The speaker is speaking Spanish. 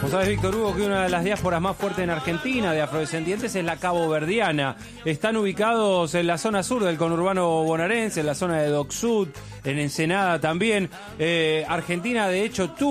Vos sabés, Víctor Hugo, que una de las diásporas más fuertes en Argentina de afrodescendientes es la caboverdiana. Están ubicados en la zona sur del conurbano bonaerense, en la zona de Dock Sud, en Ensenada también. Argentina, de hecho, tuvo